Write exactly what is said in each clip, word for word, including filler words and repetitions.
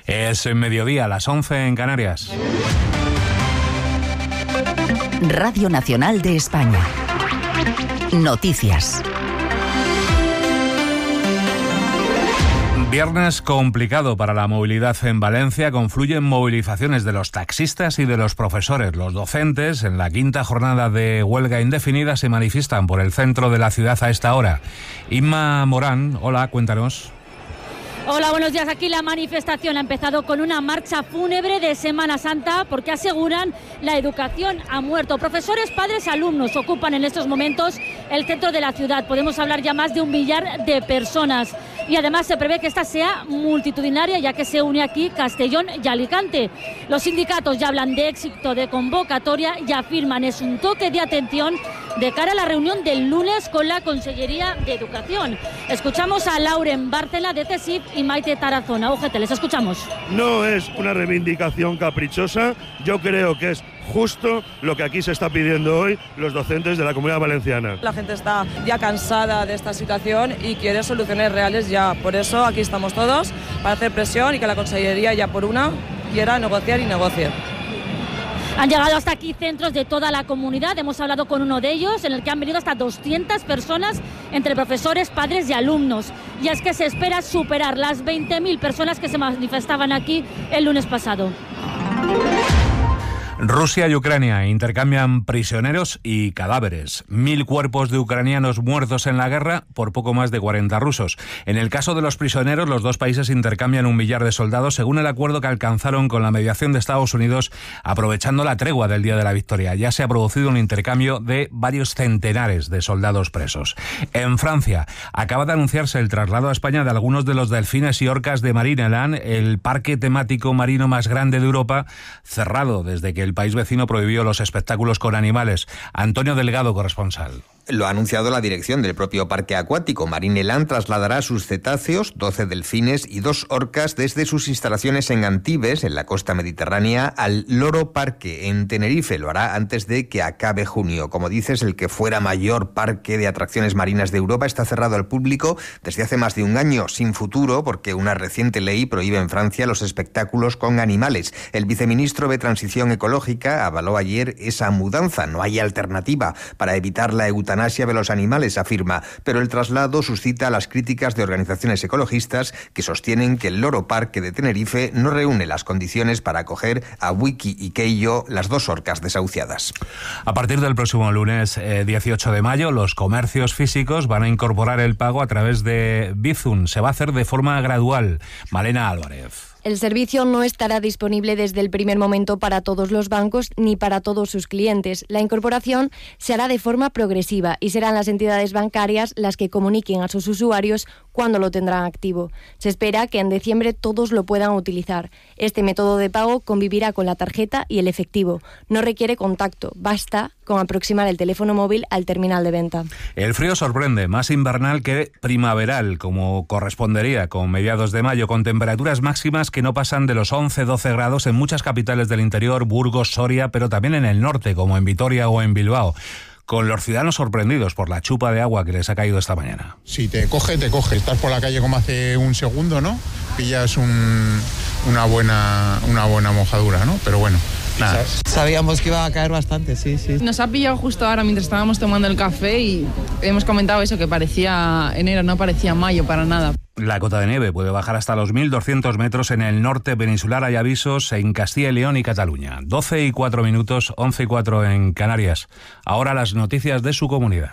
Es mediodía, a las once en Canarias. Radio Nacional de España. Noticias. Viernes complicado para la movilidad en Valencia. Confluyen movilizaciones de los taxistas y de los profesores. Los docentes, en la quinta jornada de huelga indefinida, se manifiestan por el centro de la ciudad a esta hora. Inma Morán, hola, cuéntanos. Hola, buenos días. Aquí la manifestación ha empezado con una marcha fúnebre de Semana Santa porque aseguran la educación ha muerto. Profesores, padres, alumnos ocupan en estos momentos el centro de la ciudad. Podemos hablar ya más de un millar de personas. Y además se prevé que esta sea multitudinaria, ya que se une aquí Castellón y Alicante. Los sindicatos ya hablan de éxito de convocatoria y afirman es un toque de atención de cara a la reunión del lunes con la Consellería de Educación. Escuchamos a Lauren Bárcela de TESIF y Maite Tarazona. O G T, les escuchamos. No es una reivindicación caprichosa, yo creo que es justo lo que aquí se está pidiendo hoy los docentes de la Comunidad Valenciana. La gente está ya cansada de esta situación y quiere soluciones reales ya. Por eso aquí estamos todos para hacer presión y que la Consellería ya por una quiera negociar y negocie. Han llegado hasta aquí centros de toda la comunidad, hemos hablado con uno de ellos, en el que han venido hasta doscientas personas, entre profesores, padres y alumnos. Y es que se espera superar las veinte mil personas que se manifestaban aquí el lunes pasado. Rusia y Ucrania intercambian prisioneros y cadáveres. Mil cuerpos de ucranianos muertos en la guerra por poco más de cuarenta rusos. En el caso de los prisioneros, los dos países intercambian un millar de soldados según el acuerdo que alcanzaron con la mediación de Estados Unidos, aprovechando la tregua del Día de la Victoria. Ya se ha producido un intercambio de varios centenares de soldados presos. En Francia, acaba de anunciarse el traslado a España de algunos de los delfines y orcas de Marineland, el parque temático marino más grande de Europa, cerrado desde que el país vecino prohibió los espectáculos con animales. Antonio Delgado, corresponsal. Lo ha anunciado la dirección del propio parque acuático. Marineland trasladará sus cetáceos, doce delfines y dos orcas desde sus instalaciones en Antibes, en la costa mediterránea, al Loro Parque, en Tenerife. Lo hará antes de que acabe junio. Como dices, el que fuera mayor parque de atracciones marinas de Europa está cerrado al público desde hace más de un año, sin futuro, porque una reciente ley prohíbe en Francia los espectáculos con animales. El viceministro de Transición Ecológica avaló ayer esa mudanza. No hay alternativa para evitar la eutanasia de los animales, afirma, pero el traslado suscita las críticas de organizaciones ecologistas que sostienen que el Loro Parque de Tenerife no reúne las condiciones para acoger a Wiki y Keio, las dos orcas desahuciadas. A partir del próximo lunes eh, dieciocho de mayo, los comercios físicos van a incorporar el pago a través de Bizum. Se va a hacer de forma gradual. Malena Álvarez. El servicio no estará disponible desde el primer momento para todos los bancos ni para todos sus clientes. La incorporación se hará de forma progresiva y serán las entidades bancarias las que comuniquen a sus usuarios cuándo lo tendrán activo. Se espera que en diciembre todos lo puedan utilizar. Este método de pago convivirá con la tarjeta y el efectivo. No requiere contacto, basta con aproximar el teléfono móvil al terminal de venta. El frío sorprende, más invernal que primaveral, como correspondería con mediados de mayo, con temperaturas máximas que no pasan de los once a doce grados en muchas capitales del interior, Burgos, Soria, pero también en el norte, como en Vitoria o en Bilbao, con los ciudadanos sorprendidos por la chupa de agua que les ha caído esta mañana. Si te coge, te coge. Estás por la calle como hace un segundo, ¿no? Pillas un, una, buena, una buena mojadura, ¿no? Pero bueno, nada. Sabíamos que iba a caer bastante, sí, sí. Nos ha pillado justo ahora mientras estábamos tomando el café y hemos comentado eso, que parecía enero, no parecía mayo para nada. La cota de nieve puede bajar hasta los mil doscientos metros en el norte peninsular. Hay avisos en Castilla y León y Cataluña. doce y cuatro minutos, once y cuatro en Canarias. Ahora las noticias de su comunidad.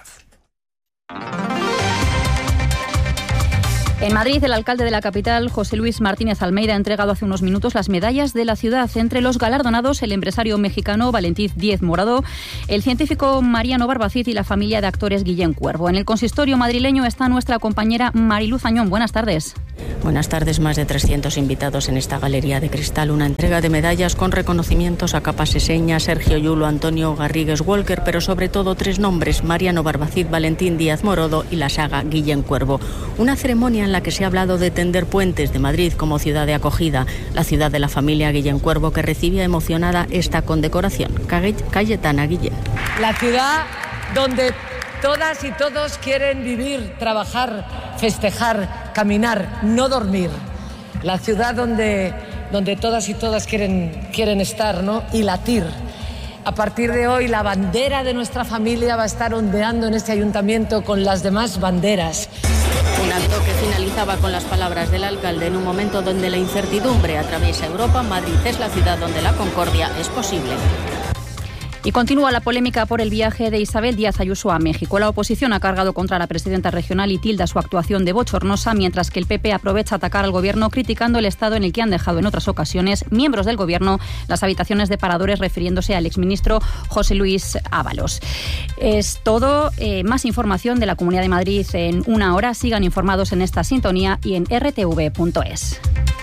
En Madrid, el alcalde de la capital, José Luis Martínez Almeida, ha entregado hace unos minutos las medallas de la ciudad. Entre los galardonados, el empresario mexicano Valentín Díez Morado, el científico Mariano Barbacid y la familia de actores Guillén Cuervo. En el consistorio madrileño está nuestra compañera Mariluz Añón. Buenas tardes. Buenas tardes. Más de trescientos invitados en esta galería de cristal. Una entrega de medallas con reconocimientos a Capa Seseña, Sergio Yulo, Antonio Garrigues Walker, pero sobre todo tres nombres: Mariano Barbacid, Valentín Díez Morado y la saga Guillén Cuervo. Una ceremonia en la que se ha hablado de tender puentes de Madrid como ciudad de acogida, la ciudad de la familia Guillén Cuervo, que recibía emocionada esta condecoración. Cayetana Guillén. La ciudad donde todas y todos quieren vivir, trabajar, festejar, caminar, no dormir. La ciudad donde donde todas y todas quieren, quieren estar, ¿no? Y latir. A partir de hoy, la bandera de nuestra familia va a estar ondeando en este ayuntamiento con las demás banderas. Un acto que finalizaba con las palabras del alcalde en un momento donde la incertidumbre atraviesa Europa. Madrid es la ciudad donde la concordia es posible. Y continúa la polémica por el viaje de Isabel Díaz Ayuso a México. La oposición ha cargado contra la presidenta regional y tilda su actuación de bochornosa, mientras que el P P aprovecha a atacar al gobierno criticando el estado en el que han dejado en otras ocasiones miembros del gobierno las habitaciones de paradores, refiriéndose al exministro José Luis Ábalos. Es todo. Eh, más información de la Comunidad de Madrid en una hora. Sigan informados en esta sintonía y en r t v punto es.